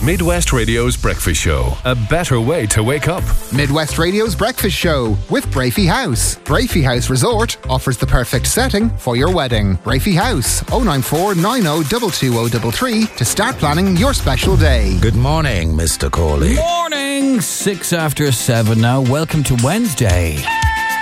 Midwest Radio's Breakfast Show. A better way to wake up. Midwest Radio's Breakfast Show with Brafey House. Brafey House Resort offers the perfect setting for your wedding. Brafey House, 094 90 22033 to start planning your special day. Good morning, Mr. Corley. Morning, 6 after 7 now. Welcome to Wednesday.